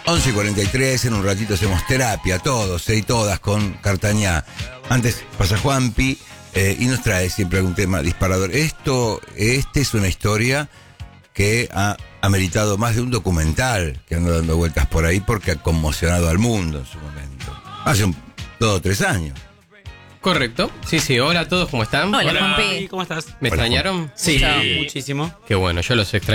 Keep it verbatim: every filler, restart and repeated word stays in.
once y cuarenta y tres, en un ratito hacemos terapia, todos eh, y todas con Cartañá. Antes pasa Juanpi eh, y nos trae siempre algún tema disparador. Esto, este es una historia que ha ameritado más de un documental que anda dando vueltas por ahí porque ha conmocionado al mundo en su momento. Hace un, dos o tres años. Correcto. Sí, sí. Hola a todos, ¿cómo están? Hola, Hola, Juanpi. ¿cómo estás? ¿Me Hola, extrañaron? Sí, Mucho. muchísimo. Qué bueno, yo los extraño.